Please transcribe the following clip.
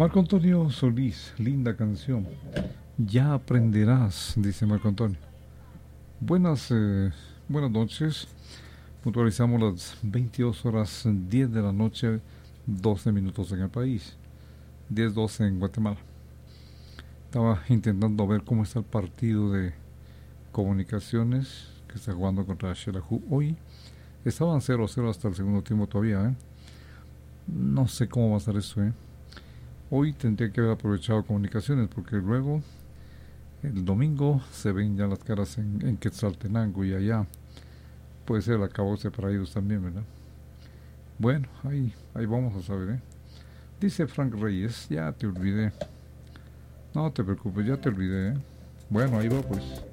Marco Antonio Solís, linda canción. Ya aprenderás, dice Marco Antonio. Buenas noches. Puntualizamos las 22 horas 10 de la noche, 12 minutos en el país. 10:12 en Guatemala. Estaba intentando ver cómo está el partido de Comunicaciones que está jugando contra Xelajú hoy. Estaban 0-0 hasta el segundo tiempo todavía, ¿eh? No sé cómo va a estar eso, ¿eh? Hoy tendría que haber aprovechado Comunicaciones porque luego el domingo se ven ya las caras en Quetzaltenango y allá puede ser el acabose para ellos también, ¿verdad? Bueno, ahí vamos a saber, ¿eh? Dice Frank Reyes, ya te olvidé. No te preocupes, ya te olvidé, ¿eh? Bueno, ahí va pues.